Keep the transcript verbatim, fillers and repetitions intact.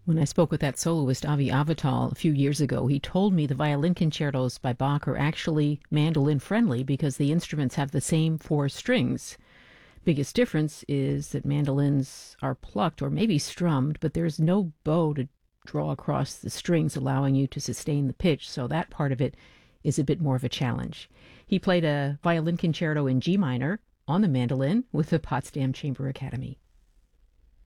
When I spoke with that soloist, Avi Avital, a few years ago, he told me the violin concertos by Bach are actually mandolin-friendly because the instruments have the same four strings. Biggest difference is that mandolins are plucked or maybe strummed, but there's no bow to draw across the strings, allowing you to sustain the pitch, so that part of it is a bit more of a challenge. He played a violin concerto in G minor on the mandolin with the Potsdam Chamber Academy.